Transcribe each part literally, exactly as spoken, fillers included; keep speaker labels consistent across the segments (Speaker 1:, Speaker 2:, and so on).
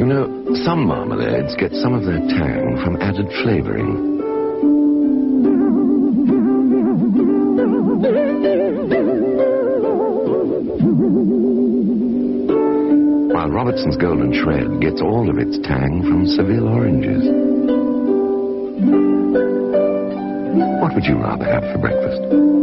Speaker 1: You know, some marmalades get some of their tang from added flavouring. While Robertson's Golden Shred gets all of its tang from Seville oranges. What would you rather have for breakfast?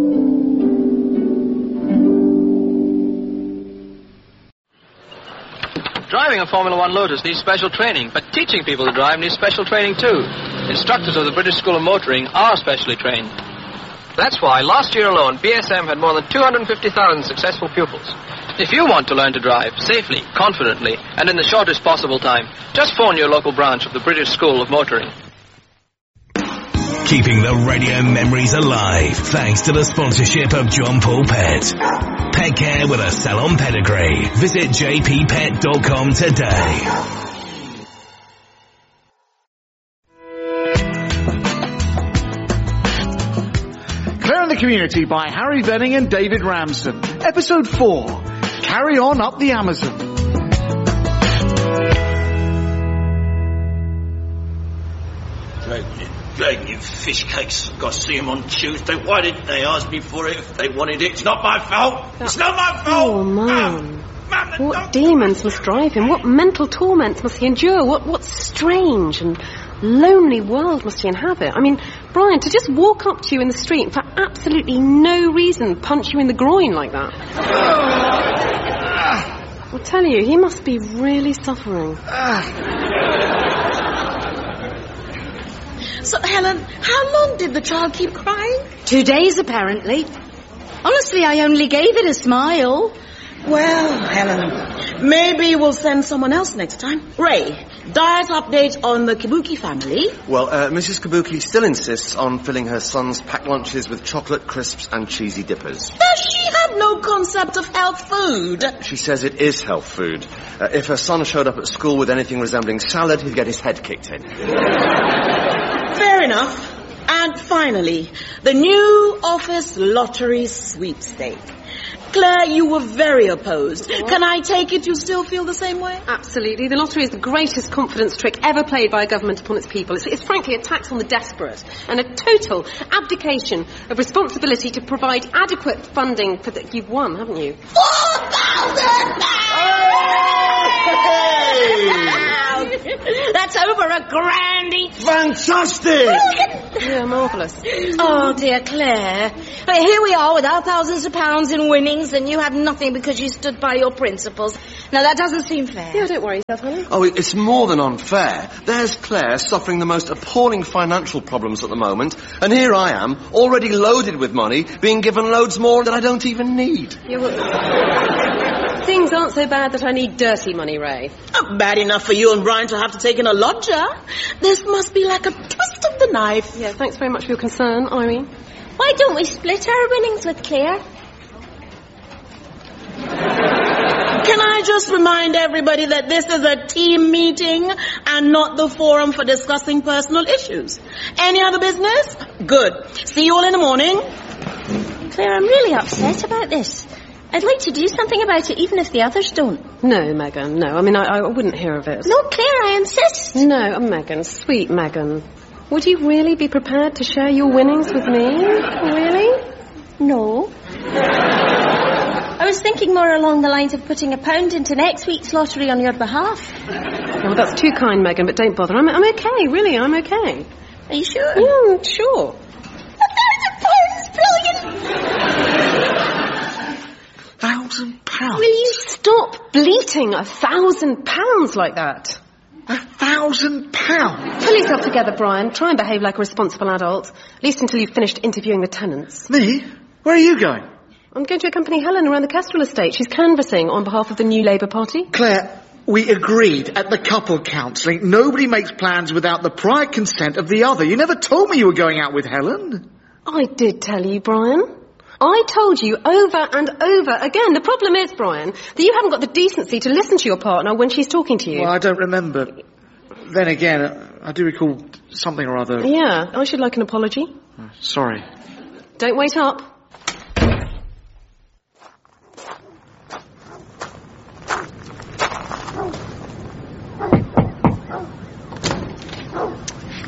Speaker 2: Driving a Formula One Lotus needs special training, but teaching people to drive needs special training too. Instructors of the British School of Motoring are specially trained. That's why last year alone, B S M had more than two hundred fifty thousand successful pupils. If you want to learn to drive safely, confidently, and in the shortest possible time, just phone your local branch of the British School of Motoring.
Speaker 3: Keeping the radio memories alive thanks to the sponsorship of John Paul Pet. Pet care with a salon pedigree. Visit j p pet dot com today.
Speaker 4: Claire and the Community by Harry Benning and David Ramsden. Episode four. Carry on up the Amazon.
Speaker 5: Dragging you fish cakes. Got to see them on Tuesday. Why didn't they ask me for it if they wanted it? It's not my fault. It's not my fault.
Speaker 6: Oh, Mum. Mum, what demons must drive him? What mental torments must he endure? What what strange and lonely world must he inhabit? I mean, Brian, to just walk up to you in the street and for absolutely no reason punch you in the groin like that. I'll tell you, he must be really suffering.
Speaker 7: So, Helen, how long did the child keep crying?
Speaker 8: Two days, apparently. Honestly, I only gave it a smile.
Speaker 7: Well, Helen, maybe we'll send someone else next time. Ray, diet update on the Kabuki family.
Speaker 9: Well, uh, Missus Kabuki still insists on filling her son's packed lunches with chocolate crisps and cheesy dippers.
Speaker 7: Does she have no concept of health food?
Speaker 9: She says it is health food. Uh, if her son showed up at school with anything resembling salad, he'd get his head kicked in.
Speaker 7: Fair enough. And finally, the new office lottery sweepstake. Claire, you were very opposed. What? Can I take it you still feel the same way?
Speaker 6: Absolutely. The lottery is the greatest confidence trick ever played by a government upon its people. It's, it's frankly a tax on the desperate and a total abdication of responsibility to provide adequate funding for the... You've won, haven't you?
Speaker 7: Four thousand pounds!
Speaker 8: That's over a grand each.
Speaker 4: Fantastic!
Speaker 6: Yeah, marvellous.
Speaker 8: Oh, dear Claire. I mean, here we are with our thousands of pounds in winnings and you have nothing because you stood by your principles. Now, that doesn't seem fair.
Speaker 6: Yeah, don't worry yourself, honey.
Speaker 9: Oh, it's more than unfair. There's Claire suffering the most appalling financial problems at the moment, and here I am, already loaded with money, being given loads more that I don't even need.
Speaker 6: Yeah, well, things aren't so bad that I need dirty money, Ray.
Speaker 7: Not bad enough for you and Brian to have to take in a lodger. This must be like a twist of the knife.
Speaker 6: Yeah, thanks very much for your concern, Irene.
Speaker 8: Why don't we split our winnings with Claire?
Speaker 7: Can I just remind everybody that this is a team meeting and not the forum for discussing personal issues? Any other business? Good. See you all in the morning.
Speaker 8: Claire, I'm really upset about this. I'd like to do something about it, even if the others don't.
Speaker 6: No, Megan, no. I mean, I, I wouldn't hear of it.
Speaker 8: No, Claire, I insist.
Speaker 6: No, Megan, sweet Megan. Would you really be prepared to share your winnings with me? Really?
Speaker 8: No. I was thinking more along the lines of putting a pound into next week's lottery on your behalf.
Speaker 6: Yeah, well, that's too kind, Megan, but don't bother. I'm, I'm okay, really, I'm okay.
Speaker 8: Are you sure?
Speaker 6: Yeah, I'm sure.
Speaker 8: A thousand pounds, brilliant!
Speaker 4: Thousand pounds?
Speaker 6: Will you stop bleating a thousand pounds like that?
Speaker 4: A thousand pounds?
Speaker 6: Pull yourself together, Brian. Try and behave like a responsible adult. At least until you've finished interviewing the tenants.
Speaker 4: Me? Where are you going?
Speaker 6: I'm going to accompany Helen around the Kestrel estate. She's canvassing on behalf of the new Labour Party.
Speaker 4: Claire, we agreed at the couple counselling nobody makes plans without the prior consent of the other. You never told me you were going out with Helen.
Speaker 6: I did tell you, Brian. I told you over and over again. The problem is, Brian, that you haven't got the decency to listen to your partner when she's talking to you.
Speaker 4: Well, I don't remember. Then again, I do recall something or other.
Speaker 6: Yeah, I should like an apology.
Speaker 4: Oh, sorry.
Speaker 6: Don't wait up.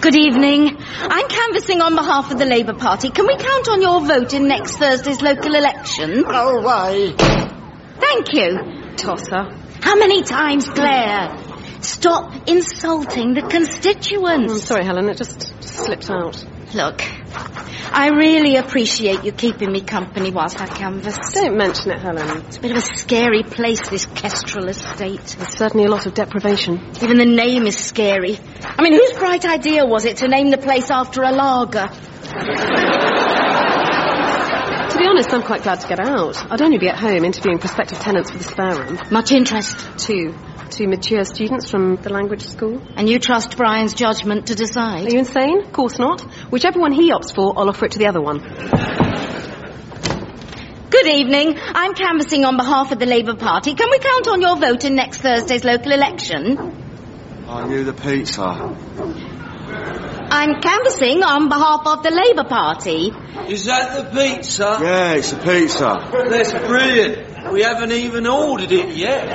Speaker 8: Good evening. I'm canvassing on behalf of the Labour Party. Can we count on your vote in next Thursday's local election?
Speaker 4: Go away.
Speaker 8: Thank you.
Speaker 6: Tosser.
Speaker 8: How many times, Claire? Stop insulting the constituents.
Speaker 6: I'm sorry, Helen, it just, just slipped out.
Speaker 8: Look, I really appreciate you keeping me company whilst I canvass.
Speaker 6: Don't mention it, Helen.
Speaker 8: It's a bit of a scary place, this Kestrel estate.
Speaker 6: There's certainly a lot of deprivation.
Speaker 8: Even the name is scary. I mean, whose bright idea was it to name the place after a lager?
Speaker 6: To be honest, I'm quite glad to get out. I'd only be at home interviewing prospective tenants for the spare room.
Speaker 8: Much interest?
Speaker 6: Two. Two mature students from the language school.
Speaker 8: And you trust Brian's judgment to decide?
Speaker 6: Are you insane? Of course not. Whichever one he opts for, I'll offer it to the other one.
Speaker 8: Good evening. I'm canvassing on behalf of the Labour Party. Can we count on your vote in next Thursday's local election?
Speaker 9: Are you the pizza?
Speaker 8: I'm canvassing on behalf of the Labour Party.
Speaker 5: Is that the pizza?
Speaker 9: Yeah, it's a pizza.
Speaker 5: That's brilliant. We haven't even ordered it yet.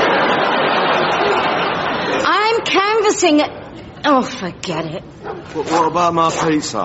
Speaker 8: I'm canvassing... Oh, forget it.
Speaker 9: But what about my pizza?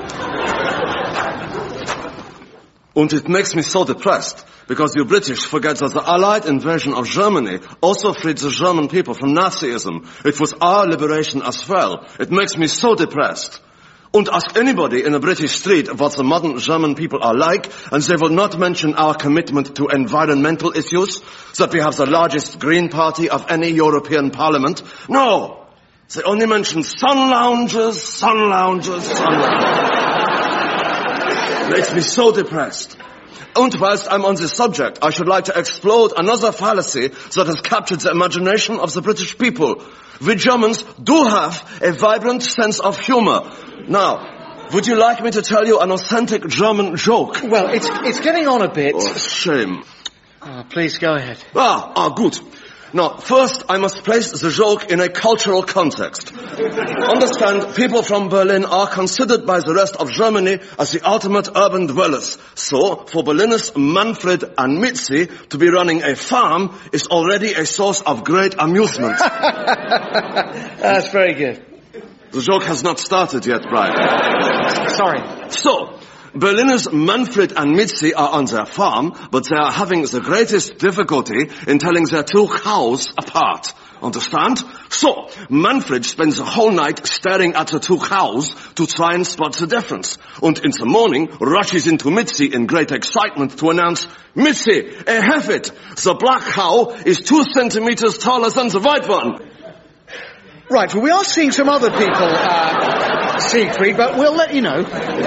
Speaker 9: And it makes me so depressed, because you British forget that the Allied invasion of Germany also freed the German people from Nazism. It was our liberation as well. It makes me so depressed. And ask anybody in a British street what the modern German people are like, and they will not mention our commitment to environmental issues, that we have the largest Green Party of any European parliament. No! They only mention sun lounges, sun lounges, sun lounges. Makes me so depressed. And whilst I'm on this subject, I should like to explode another fallacy that has captured the imagination of the British people. We Germans do have a vibrant sense of humour. Now, would you like me to tell you an authentic German joke?
Speaker 4: Well, it's it's getting on a bit.
Speaker 9: Oh, shame.
Speaker 4: Oh, please go ahead.
Speaker 9: Ah, ah, good. Now, first, I must place the joke in a cultural context. Understand, people from Berlin are considered by the rest of Germany as the ultimate urban dwellers. So, for Berliners Manfred and Mitzi to be running a farm is already a source of great amusement.
Speaker 4: That's very good.
Speaker 9: The joke has not started yet, Brian.
Speaker 4: Sorry.
Speaker 9: So, Berliners Manfred and Mitzi are on their farm, but they are having the greatest difficulty in telling their two cows apart. Understand? So, Manfred spends the whole night staring at the two cows to try and spot the difference. And in the morning, rushes into Mitzi in great excitement to announce, Mitzi, I have it! The black cow is two centimeters taller than the white one.
Speaker 4: Right, well, we are seeing some other people, uh, Siegfried, but we'll let you know.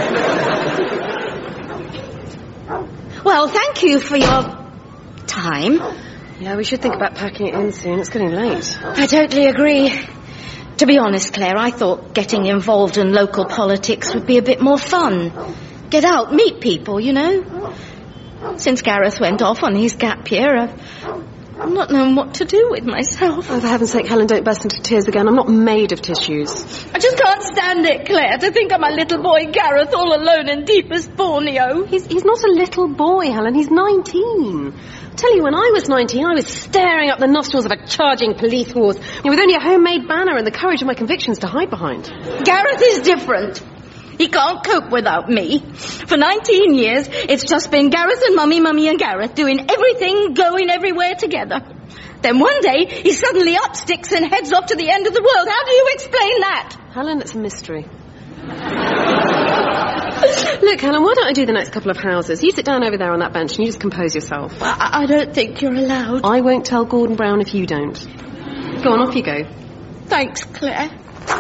Speaker 8: Well, thank you for your time.
Speaker 6: Yeah, we should think about packing it in soon. It's getting late.
Speaker 8: I totally agree. To be honest, Claire, I thought getting involved in local politics would be a bit more fun. Get out, meet people, you know. Since Gareth went off on his gap year, I've I've not known what to do with myself.
Speaker 6: Oh, for heaven's sake, Helen, don't burst into tears again. I'm not made of tissues.
Speaker 8: I just can't stand it, Claire, to think of my little boy Gareth all alone in deepest Borneo.
Speaker 6: He's, he's not a little boy, Helen. He's nineteen. I tell you, when I was nineteen, I was staring up the nostrils of a charging police horse, with only a homemade banner and the courage of my convictions to hide behind.
Speaker 8: Gareth is different. He can't cope without me. For nineteen years, it's just been Gareth and Mummy, Mummy and Gareth doing everything, going everywhere together. Then one day, he suddenly up sticks and heads off to the end of the world. How do you explain that?
Speaker 6: Helen, it's a mystery. Look, Helen, why don't I do the next couple of houses? You sit down over there on that bench and you just compose yourself.
Speaker 8: I, I don't think you're allowed.
Speaker 6: I won't tell Gordon Brown if you don't. Go on, off you go.
Speaker 8: Thanks, Claire.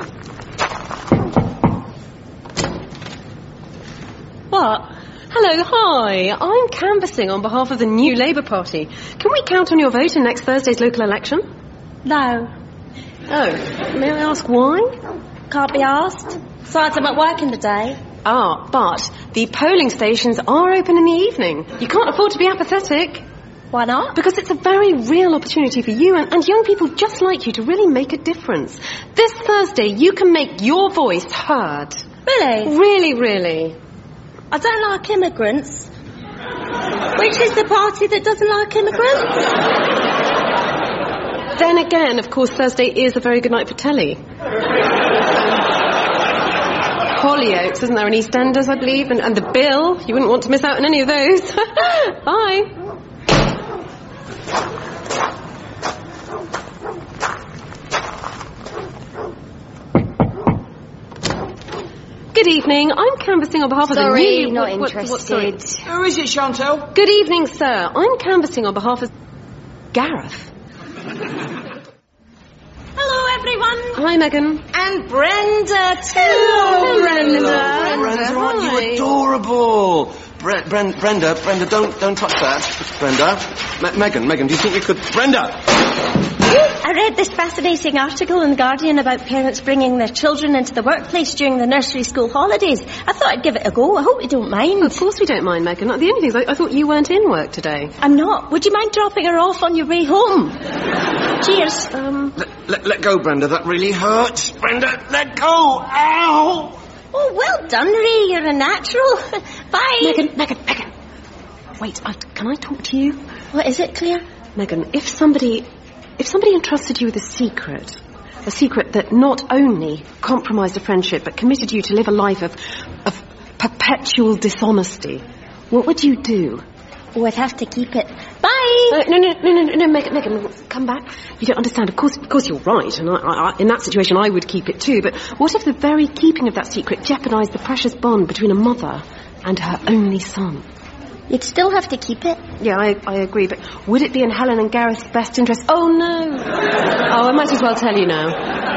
Speaker 6: What? Hello, hi. I'm canvassing on behalf of the new Labour Party. Can we count on your vote in next Thursday's local election?
Speaker 10: No.
Speaker 6: Oh, may I ask why?
Speaker 10: Can't be asked. Besides, I'm at work in the day.
Speaker 6: Ah, but the polling stations are open in the evening. You can't afford to be apathetic.
Speaker 10: Why not?
Speaker 6: Because it's a very real opportunity for you and, and young people just like you to really make a difference. This Thursday, you can make your voice heard.
Speaker 10: Really?
Speaker 6: Really, really.
Speaker 10: I don't like immigrants. Which is the party that doesn't like immigrants?
Speaker 6: Then again, of course, Thursday is a very good night for telly. Hollyoaks, isn't there, in EastEnders, I believe? And, and the Bill. You wouldn't want to miss out on any of those. Bye. Good evening. I'm canvassing on behalf
Speaker 10: sorry,
Speaker 6: of the new...
Speaker 10: Sorry, not
Speaker 6: what,
Speaker 10: interested.
Speaker 6: What, sorry.
Speaker 5: Who is it, Chantal?
Speaker 6: Good evening, sir. I'm canvassing on behalf of Gareth.
Speaker 10: Hello, everyone.
Speaker 6: Hi, Megan.
Speaker 7: And Brenda, too.
Speaker 6: Hello, Brenda.
Speaker 9: Brenda, Brenda, aren't you adorable? Bre- Bren- Brenda, Brenda, don't don't touch that. Brenda. Me- Megan, Megan, do you think we could... Brenda!
Speaker 10: I read this fascinating article in The Guardian about parents bringing their children into the workplace during the nursery school holidays. I thought I'd give it a go. I hope you don't mind.
Speaker 6: Of course we don't mind, Megan. The only thing is, I, I thought you weren't in work today.
Speaker 10: I'm not. Would you mind dropping her off on your way home? Cheers.
Speaker 6: Um...
Speaker 9: Let, let, let go, Brenda. That really hurts. Brenda, let go. Ow!
Speaker 10: Oh, well done, Ray. You're a natural. Bye.
Speaker 6: Megan, Megan, Megan. Wait, I, can I talk to you?
Speaker 10: What is it, Claire?
Speaker 6: Megan, if somebody... If somebody entrusted you with a secret, a secret that not only compromised a friendship, but committed you to live a life of, of perpetual dishonesty, what would you do?
Speaker 10: Oh, I'd have to keep it. Bye!
Speaker 6: Uh, no, no, no, no, no, Megan, Megan, come back. You don't understand. Of course, of course you're right, and I, I, in that situation I would keep it too, but what if the very keeping of that secret jeopardised the precious bond between a mother and her only son?
Speaker 10: You'd still have to keep it.
Speaker 6: Yeah, I, I agree, but would it be in Helen and Gareth's best interest? Oh, no. Oh, I might as well tell you now.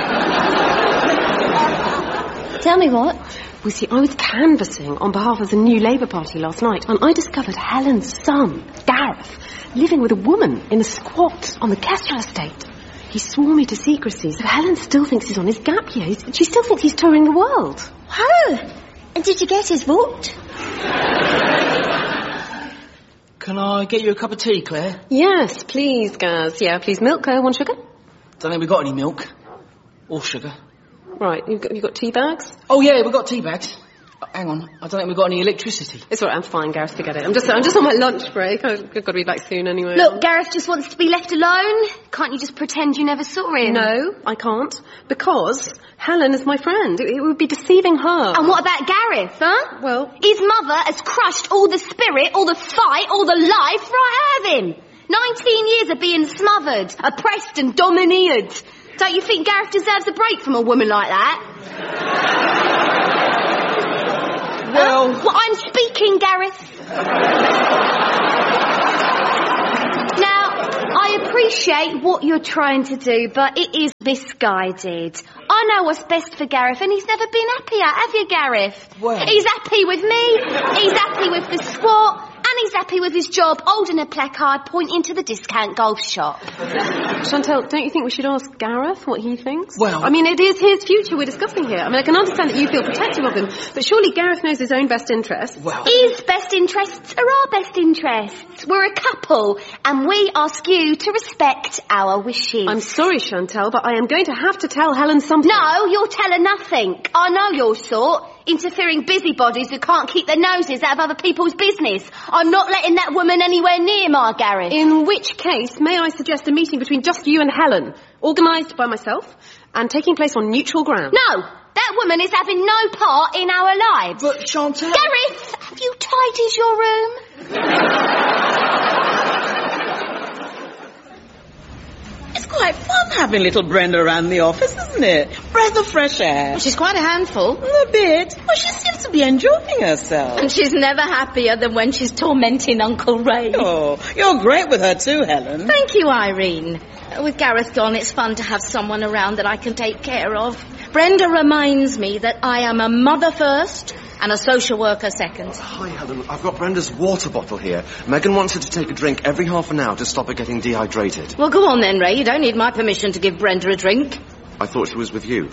Speaker 10: Tell me what?
Speaker 6: Well, see, I was canvassing on behalf of the new Labour Party last night, and I discovered Helen's son, Gareth, living with a woman in a squat on the Kestrel estate. He swore me to secrecy, so Helen still thinks he's on his gap year. He's, she still thinks he's touring the world.
Speaker 10: How? And did you get his vote?
Speaker 5: Can I get you a cup of tea, Claire?
Speaker 6: Yes, please, Gaz. Yeah, please. Milk, uh, one sugar?
Speaker 5: Don't think we've got any milk. Or sugar.
Speaker 6: Right, you've got, you got tea bags?
Speaker 5: Oh, yeah, we've got tea bags. Oh, hang on, I don't think we've got any electricity.
Speaker 6: It's all right, I'm fine, Gareth, forget it. I'm just, I'm just on my lunch break. I've got to be back soon anyway.
Speaker 8: Look, Gareth just wants to be left alone. Can't you just pretend you never saw him?
Speaker 6: No, I can't. Because Helen is my friend. It, it would be deceiving her.
Speaker 8: And what about Gareth, huh?
Speaker 6: Well...
Speaker 8: His mother has crushed all the spirit, all the fight, all the life right out of him. Nineteen years of being smothered, oppressed and domineered. Don't you think Gareth deserves a break from a woman like that?
Speaker 5: Well...
Speaker 8: Uh, well, I'm speaking, Gareth. Now, I appreciate what you're trying to do, but it is misguided. I know what's best for Gareth, and he's never been happier, have you, Gareth?
Speaker 5: Well...
Speaker 8: He's happy with me, he's happy with the squat, and he's happy with his job, holding a placard pointing to the discount golf shop.
Speaker 6: Chantal, don't you think we should ask Gareth what he thinks?
Speaker 5: Well...
Speaker 6: I mean, it is his future we're discussing here. I mean, I can understand that you feel protective of him, but surely Gareth knows his own best interests.
Speaker 5: Well...
Speaker 8: His best interests are our best interests. We're a couple, and we ask you to respect our wishes.
Speaker 6: I'm sorry, Chantal, but I am going to have to tell Helen something.
Speaker 8: No, you'll tell her nothing. I know your sort. Interfering busybodies who can't keep their noses out of other people's business. I'm not letting that woman anywhere near my Gareth.
Speaker 6: In which case, may I suggest a meeting between just you and Helen, organised by myself, and taking place on neutral ground?
Speaker 8: No, that woman is having no part in our lives.
Speaker 5: But, Chantal...
Speaker 8: Gareth, have you tidied your room?
Speaker 7: It's quite fun having little Brenda around the office, isn't it? Breath of fresh air.
Speaker 8: Well, she's quite a handful.
Speaker 7: A bit. Well, she seems to be enjoying herself.
Speaker 8: And she's never happier than when she's tormenting Uncle Ray.
Speaker 7: Oh, you're great with her too, Helen.
Speaker 8: Thank you, Irene. With Gareth gone, it's fun to have someone around that I can take care of. Brenda reminds me that I am a mother first and a social worker second.
Speaker 9: Hi, Helen. I've got Brenda's water bottle here. Megan wants her to take a drink every half an hour to stop her getting dehydrated.
Speaker 8: Well, go on then, Ray. You don't need my permission to give Brenda a drink.
Speaker 9: I thought she was with you.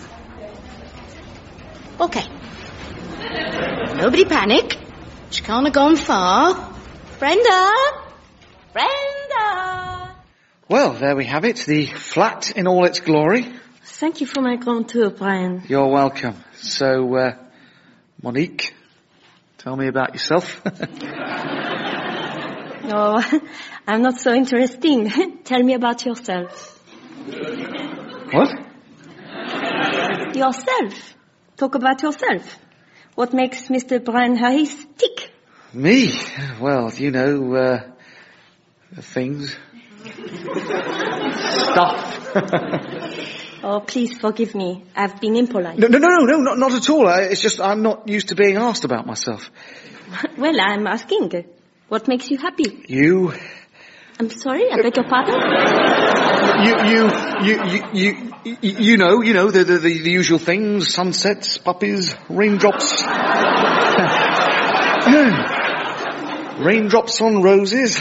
Speaker 8: Okay. Nobody panic. She can't have gone far. Brenda! Brenda!
Speaker 4: Well, there we have it. The flat in all its glory.
Speaker 10: Thank you for my grand tour, Brian.
Speaker 4: You're welcome. So, uh, Monique, tell me about yourself.
Speaker 10: No, I'm not so interesting. Tell me about yourself.
Speaker 4: What?
Speaker 10: Yourself. Talk about yourself. What makes Mister Brian Harris tick?
Speaker 4: Me? Well, you know, uh, things. Stuff.
Speaker 10: Oh, please forgive me. I've been impolite.
Speaker 4: No, no, no, no, no, not, not at all. I, it's just I'm not used to being asked about myself.
Speaker 10: Well, I'm asking. What makes you happy?
Speaker 4: You.
Speaker 10: I'm sorry, I beg your pardon?
Speaker 4: You, you, you, you, you, you know, you know, the, the, the usual things, sunsets, puppies, raindrops. Raindrops on roses.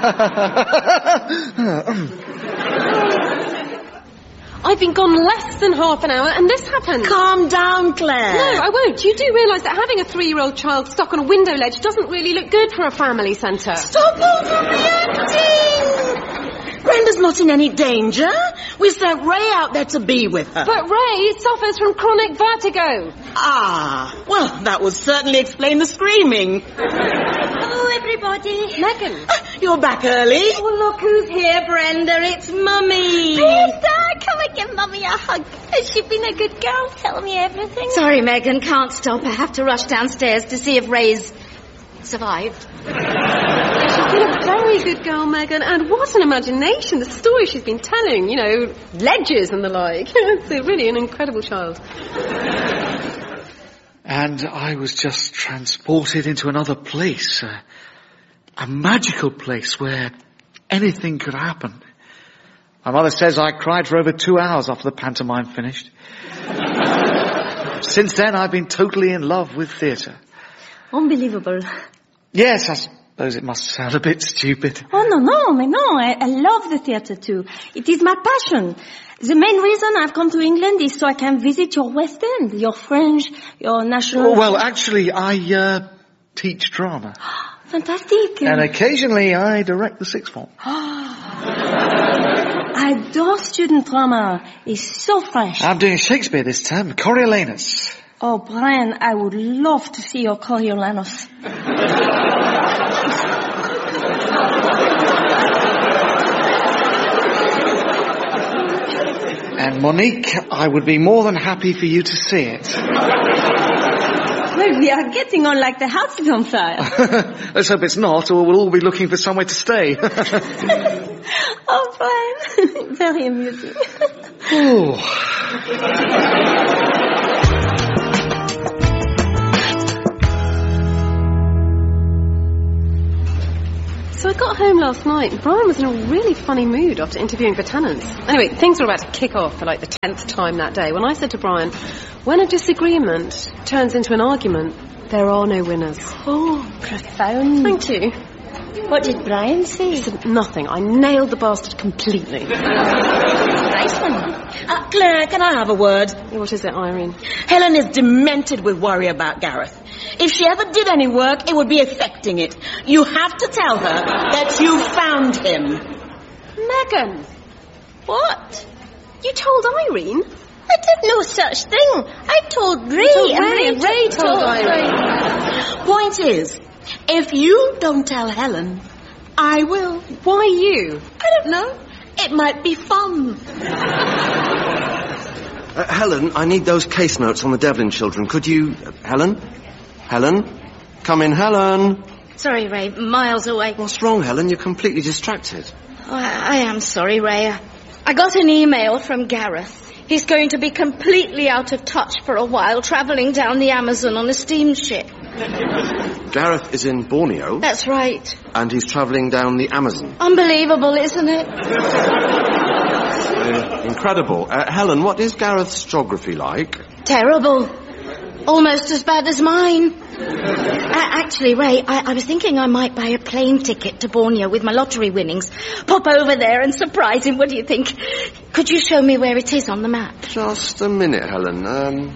Speaker 6: I've been gone less than half an hour and this happened.
Speaker 7: Calm down, Claire.
Speaker 6: No, I won't. You do realise that having a three-year-old child stuck on a window ledge doesn't really look good for a family centre.
Speaker 7: Stop overreacting! Brenda's not in any danger. We sent Ray out there to be with her.
Speaker 6: But Ray suffers from chronic vertigo.
Speaker 7: Ah, well, that would certainly explain the screaming.
Speaker 10: Hello, everybody.
Speaker 6: Megan.
Speaker 7: You're back early.
Speaker 10: Oh, look who's here, Brenda. It's Mummy.
Speaker 11: Brenda, come and give Mummy a hug. Has she been a good girl? Tell me everything.
Speaker 8: Sorry, Megan, can't stop. I have to rush downstairs to see if Ray's survived.
Speaker 6: She's been a very good girl, Megan, and what an imagination. The story she's been telling, you know, ledges and the like. It's really an incredible child.
Speaker 4: And I was just transported into another place. Uh, a magical place where anything could happen. My mother says I cried for over two hours after the pantomime finished. Since then, I've been totally in love with theatre.
Speaker 10: Unbelievable.
Speaker 4: Yes, I suppose it must sound a bit stupid.
Speaker 10: Oh, no, no, no. I, I love the theatre too. It is my passion. The main reason I've come to England is so I can visit your West End, your French, your national...
Speaker 4: Oh, well, actually, I uh, teach drama.
Speaker 10: Fantastic.
Speaker 4: And occasionally I direct the sixth form.
Speaker 10: I adore student drama. It's so fresh.
Speaker 4: I'm doing Shakespeare this term, Coriolanus.
Speaker 10: Oh, Brian, I would love to see your Coriolanus.
Speaker 4: And Monique, I would be more than happy for you to see it.
Speaker 10: Well, we are getting on like the house is on fire.
Speaker 4: Let's hope it's not, or we'll all be looking for somewhere to stay.
Speaker 10: Oh, Brian. Very amusing.
Speaker 4: Oh.
Speaker 6: So I got home last night and Brian was in a really funny mood after interviewing for tenants. Anyway, things were about to kick off for like the tenth time that day when I said to Brian, when a disagreement turns into an argument, there are no winners.
Speaker 10: Oh, profound.
Speaker 6: Thank you.
Speaker 10: What did Brian say?
Speaker 6: He said nothing. I nailed the bastard completely.
Speaker 10: Nice one.
Speaker 7: Uh, Claire, can I have a word?
Speaker 6: What is it, Irene?
Speaker 7: Helen is demented with worry about Gareth. If she ever did any work, it would be affecting it. You have to tell her that you found him.
Speaker 6: Megan!
Speaker 10: What?
Speaker 6: You told Irene?
Speaker 10: I did no such thing. I told Ray.
Speaker 6: Told
Speaker 10: and
Speaker 6: Ray.
Speaker 10: Ray,
Speaker 6: Ray told, told Irene.
Speaker 7: Point is, if you don't tell Helen, I will.
Speaker 6: Why you?
Speaker 7: I don't know. It might be fun.
Speaker 9: Uh, Helen, I need those case notes on the Devlin children. Could you... Uh, Helen? Helen? Come in, Helen.
Speaker 8: Sorry, Ray, miles away.
Speaker 9: What's wrong, Helen? You're completely distracted.
Speaker 8: Oh, I, I am sorry, Ray. I got an email from Gareth. He's going to be completely out of touch for a while, travelling down the Amazon on a steamship.
Speaker 9: Gareth is in Borneo.
Speaker 8: That's right.
Speaker 9: And he's travelling down the Amazon.
Speaker 8: Unbelievable, isn't it?
Speaker 9: Uh, incredible. Uh, Helen, what is Gareth's geography like?
Speaker 8: Terrible. Almost as bad as mine. Uh, actually, Ray, I, I was thinking I might buy a plane ticket to Borneo with my lottery winnings. Pop over there and surprise him. What do you think? Could you show me where it is on the map?
Speaker 9: Just a minute, Helen. Um...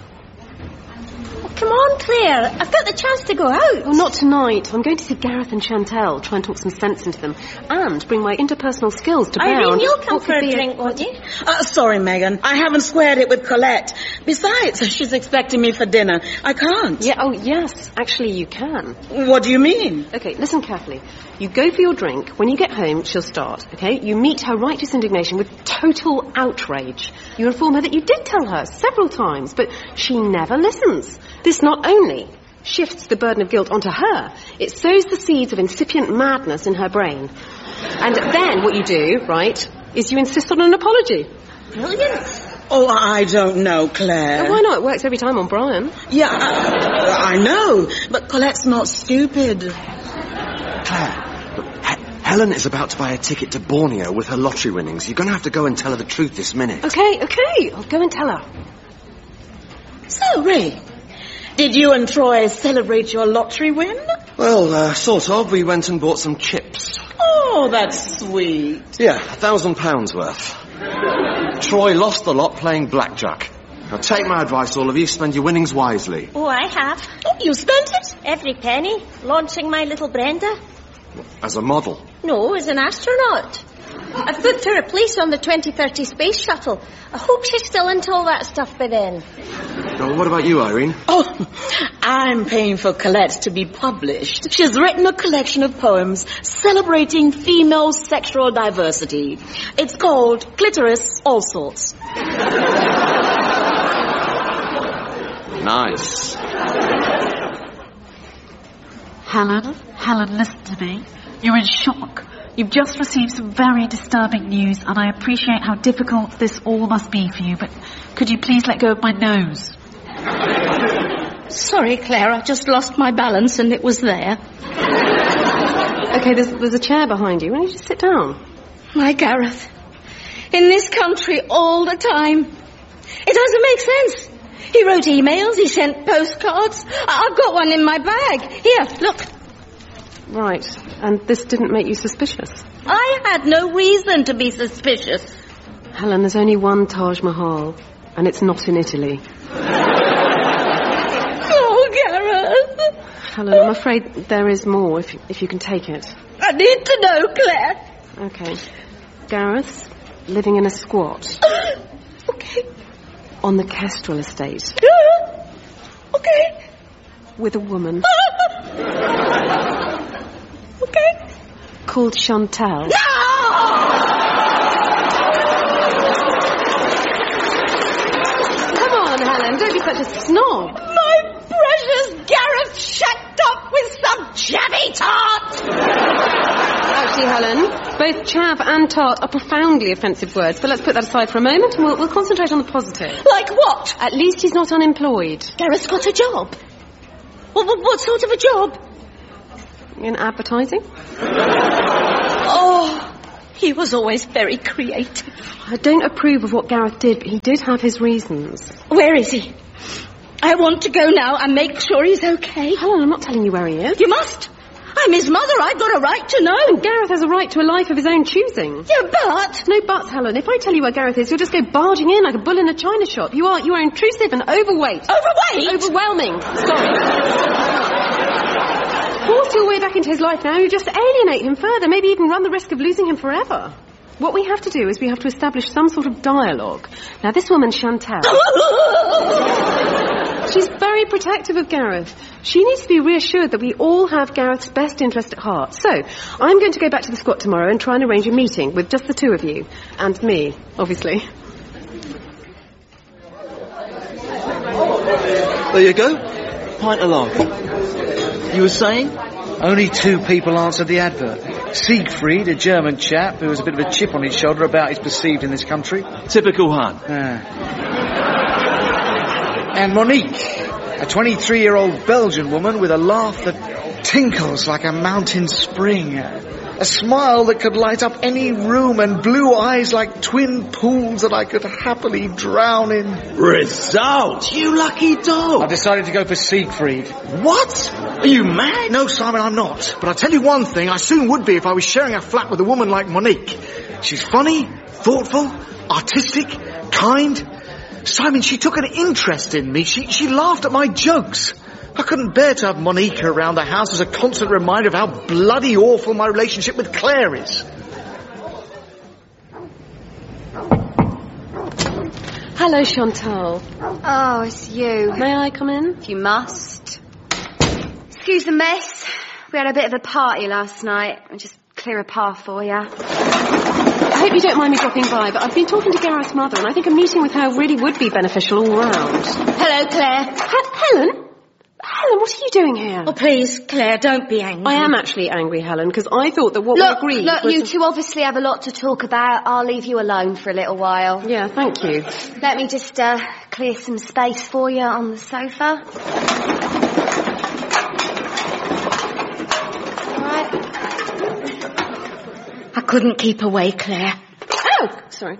Speaker 10: Come on, Claire. I've got the chance to go out.
Speaker 6: Well, not tonight. I'm going to see Gareth and Chantel, try and talk some sense into them, and bring my interpersonal skills to bear.
Speaker 10: Irene, you'll come for a drink, won't you?
Speaker 7: Uh, sorry, Megan. I haven't squared it with Colette. Besides, she's expecting me for dinner. I can't.
Speaker 6: Yeah, oh, yes. Actually, you can.
Speaker 7: What do you mean?
Speaker 6: Okay, listen carefully. You go for your drink. When you get home, she'll start, okay? You meet her righteous indignation with total outrage. You inform her that you did tell her several times, but she never listens. This This not only shifts the burden of guilt onto her, it sows the seeds of incipient madness in her brain. And then what you do, right, is you insist on an apology.
Speaker 7: Brilliant. Oh, I don't know, Claire.
Speaker 6: Oh, why not? It works every time on Brian.
Speaker 7: Yeah, I, I know, but Colette's not stupid.
Speaker 12: Claire, look, He- Helen is about to buy a ticket to Borneo with her lottery winnings. You're going to have to go and tell her the truth this minute.
Speaker 6: Okay, okay, I'll go and tell her.
Speaker 7: So, Ray, did you and Troy celebrate your lottery win?
Speaker 12: Well, uh, sort of. We went and bought some chips.
Speaker 7: Oh, that's sweet.
Speaker 12: Yeah, a thousand pounds worth. Troy lost the lot playing blackjack. Now take my advice, all of you, spend your winnings wisely.
Speaker 11: Oh, I have.
Speaker 7: Oh, you spent it?
Speaker 11: Every penny. Launching my little Brenda.
Speaker 12: As a model.
Speaker 11: No, as an astronaut. I've booked her a place on the twenty thirty space shuttle. I hope she's still into all that stuff by then.
Speaker 12: Well, what about you, Irene?
Speaker 7: Oh, I'm paying for Colette to be published. She's written a collection of poems celebrating female sexual diversity. It's called Clitoris All Sorts.
Speaker 12: Nice.
Speaker 13: Helen, Helen, listen to me. You're in shock. You've just received some very disturbing news, and I appreciate how difficult this all must be for you, but could you please let go of my nose?
Speaker 8: Sorry, Claire, I just lost my balance and it was there.
Speaker 6: Okay, there's, there's a chair behind you. Why don't you just sit down?
Speaker 8: My Gareth. In this country all the time. It doesn't make sense. He wrote emails, he sent postcards. I- I've got one in my bag. Here, look.
Speaker 6: Right, and this didn't make you suspicious?
Speaker 8: I had no reason to be suspicious.
Speaker 6: Helen, there's only one Taj Mahal, and it's not in Italy.
Speaker 8: Oh, Gareth.
Speaker 6: Helen, I'm afraid there is more, if you, if you can take it.
Speaker 8: I need to know, Claire.
Speaker 6: Okay. Gareth, living in a squat.
Speaker 8: Okay.
Speaker 6: On the Kestrel estate.
Speaker 8: Okay.
Speaker 6: With a woman.
Speaker 8: Okay.
Speaker 6: Called Chantal.
Speaker 8: No!
Speaker 6: Come on, Helen, don't be such a snob.
Speaker 8: My precious Gareth shacked up with some chavvy tart!
Speaker 6: Actually, Helen, both chav and tart are profoundly offensive words, but let's put that aside for a moment and we'll, we'll concentrate on the positive.
Speaker 8: Like what?
Speaker 6: At least he's not unemployed.
Speaker 8: Gareth's got a job. What, what, what sort of a job?
Speaker 6: In advertising?
Speaker 8: Oh, he was always very creative.
Speaker 6: I don't approve of what Gareth did, but he did have his reasons.
Speaker 8: Where is he? I want to go now and make sure he's okay.
Speaker 6: Helen, I'm not telling you where he is.
Speaker 8: You must. I'm his mother. I've got a right to know.
Speaker 6: And Gareth has a right to a life of his own choosing.
Speaker 8: Yeah, but...
Speaker 6: No buts, Helen. If I tell you where Gareth is, you'll just go barging in like a bull in a china shop. You are you are intrusive and overweight.
Speaker 8: Overweight?
Speaker 6: Overwhelming. Sorry. Force your way back into his life now, you just alienate him further, maybe even run the risk of losing him forever. What we have to do is we have to establish some sort of dialogue. Now, this woman, Chantal, she's very protective of Gareth. She needs to be reassured that we all have Gareth's best interest at heart. So, I'm going to go back to the squat tomorrow and try and arrange a meeting with just the two of you. And me, obviously.
Speaker 5: There you go. Pint along. You were saying?
Speaker 4: Only two people answered the advert. Siegfried, a German chap who has a bit of a chip on his shoulder about his perceived in this country.
Speaker 5: Typical Han.
Speaker 4: Ah. And Monique, a twenty-three-year-old Belgian woman with a laugh that tinkles like a mountain spring. A smile that could light up any room and blue eyes like twin pools that I could happily drown in.
Speaker 5: Result! You lucky dog!
Speaker 4: I decided to go for Siegfried.
Speaker 5: What? Are you mad?
Speaker 4: No, Simon, I'm not. But I'll tell you one thing, I soon would be if I was sharing a flat with a woman like Monique. She's funny, thoughtful, artistic, kind. Simon, she took an interest in me. She, she laughed at my jokes. I couldn't bear to have Monica around the house as a constant reminder of how bloody awful my relationship with Claire is.
Speaker 6: Hello, Chantal.
Speaker 14: Oh, it's you.
Speaker 6: May I come in?
Speaker 14: If you must. Excuse the mess. We had a bit of a party last night. I'll just clear a path for you.
Speaker 6: I hope you don't mind me dropping by, but I've been talking to Gareth's mother, and I think a meeting with her really would be beneficial all round.
Speaker 14: Hello, Claire.
Speaker 6: H- Helen? Helen, what are you doing here?
Speaker 8: Oh, please, Claire, don't be angry.
Speaker 6: I am actually angry, Helen, because I thought that what
Speaker 14: Look,
Speaker 6: we agreed
Speaker 14: look,
Speaker 6: was...
Speaker 14: you two obviously have a lot to talk about. I'll leave you alone for a little while.
Speaker 6: Yeah, thank you.
Speaker 14: Let me just uh, clear some space for you on the sofa. Right.
Speaker 8: I couldn't keep away, Claire.
Speaker 6: Oh, sorry.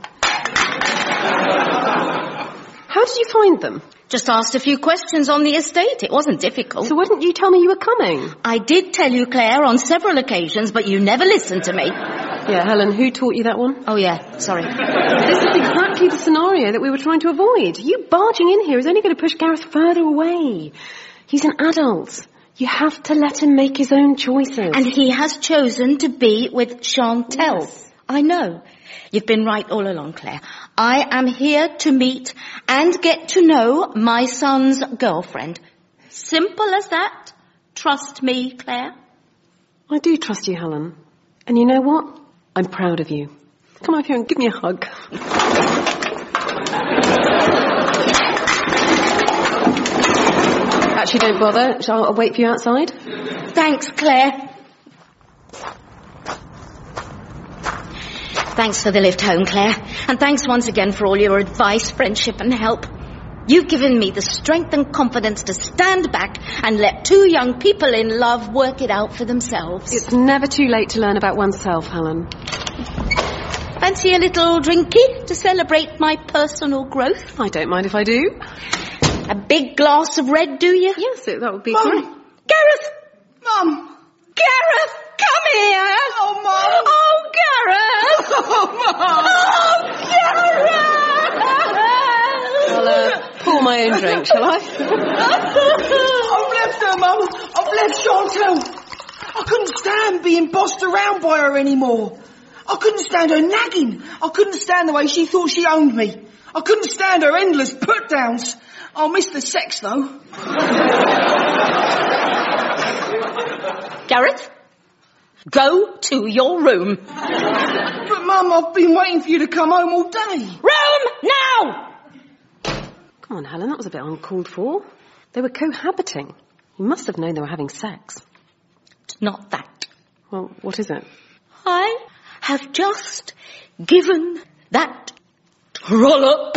Speaker 6: How did you find them?
Speaker 8: Just asked a few questions on the estate. It wasn't difficult.
Speaker 6: So why didn't you tell me you were coming?
Speaker 8: I did tell you, Claire, on several occasions, but you never listened to me.
Speaker 6: Yeah, Helen, who taught you that one?
Speaker 8: Oh, yeah, sorry.
Speaker 6: This is exactly the scenario that we were trying to avoid. You barging in here is only going to push Gareth further away. He's an adult. You have to let him make his own choices.
Speaker 8: And he has chosen to be with Chantal.
Speaker 6: Yes.
Speaker 8: I know. You've been right all along, Claire. I am here to meet and get to know my son's girlfriend. Simple as that. Trust me, Claire.
Speaker 6: I do trust you, Helen. And you know what? I'm proud of you. Come up here and give me a hug. Actually, don't bother. Shall I wait for you outside?
Speaker 8: Thanks, Claire. Thanks for the lift home, Claire. And thanks once again for all your advice, friendship and help. You've given me the strength and confidence to stand back and let two young people in love work it out for themselves.
Speaker 6: It's never too late to learn about oneself, Helen.
Speaker 8: Fancy a little drinky to celebrate my personal growth?
Speaker 6: I don't mind if I do.
Speaker 8: A big glass of red, do you?
Speaker 6: Yes, that would be
Speaker 15: Mum.
Speaker 6: great.
Speaker 8: Gareth!
Speaker 15: Mum!
Speaker 8: Gareth, come here!
Speaker 15: Oh, Mum!
Speaker 8: Oh, Gareth!
Speaker 15: Oh, Mum!
Speaker 8: Oh, Gareth!
Speaker 6: I'll uh, pour my own drink, shall I?
Speaker 15: I've left her, Mum. I've left Chantal. I couldn't stand being bossed around by her anymore. I couldn't stand her nagging. I couldn't stand the way she thought she owned me. I couldn't stand her endless put-downs. I'll miss the sex, though.
Speaker 8: Gareth, go to your room.
Speaker 15: But, Mum, I've been waiting for you to come home all day.
Speaker 8: Room, now!
Speaker 6: Come on, Helen, that was a bit uncalled for. They were cohabiting. You must have known they were having sex.
Speaker 8: It's not that.
Speaker 6: Well, what is it?
Speaker 8: I have just given that trollop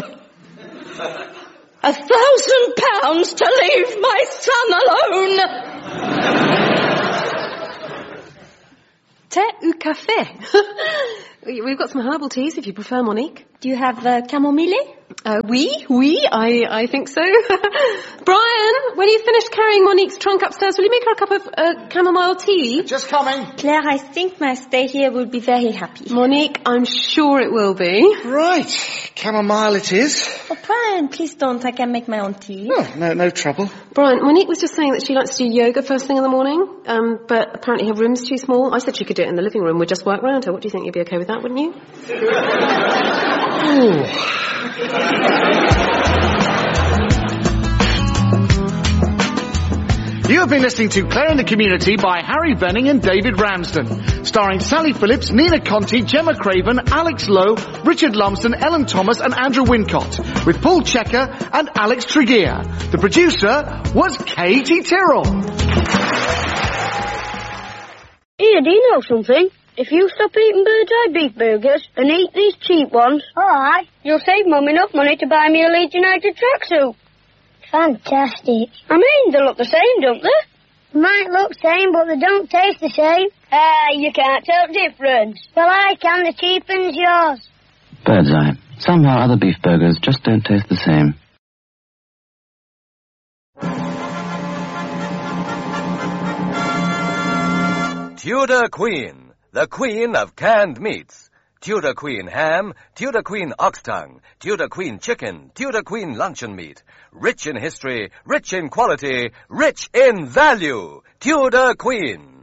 Speaker 8: a thousand pounds to leave my son alone.
Speaker 6: Thé ou café? We've got some herbal teas if you prefer, Monique.
Speaker 11: Do you have uh, chamomile?
Speaker 6: Uh, oui, oui, I, I think so. Brian, when you've finished carrying Monique's trunk upstairs, will you make her a cup of uh, chamomile tea?
Speaker 4: Just coming.
Speaker 11: Claire, I think my stay here will be very happy.
Speaker 6: Monique, I'm sure it will be.
Speaker 4: Right. Chamomile it is.
Speaker 11: Oh, Brian, please don't. I can make my own tea.
Speaker 4: Oh, no, no trouble.
Speaker 6: Brian, Monique was just saying that she likes to do yoga first thing in the morning, um, but apparently her room's too small. I said she could do it in the living room. We'd just work round her. What do you think? You'd be okay with that, wouldn't you?
Speaker 4: You have been listening to Claire in the Community by Harry Benning and David Ramsden, starring Sally Phillips, Nina Conti, Gemma Craven, Alex Lowe, Richard Lumsden, Ellen Thomas and Andrew Wincott, with Paul Checker and Alex Tregear. The producer was Katie Tyrrell.
Speaker 16: Here, do you know something? If you stop eating Bird's Eye beef burgers and eat these cheap ones, alright, you'll save Mum enough money to buy me a Leeds United tracksuit. Fantastic. I mean, they look the same, don't they? Might look same, but they don't taste the same. Ah, you can't tell the difference. Well, I can. The cheapen's yours.
Speaker 17: Bird's Eye. Somehow other beef burgers just don't taste the same.
Speaker 18: Tudor Queen, the queen of canned meats. Tudor Queen ham, Tudor Queen ox tongue, Tudor Queen chicken, Tudor Queen luncheon meat. Rich in history, rich in quality, rich in value. Tudor Queen.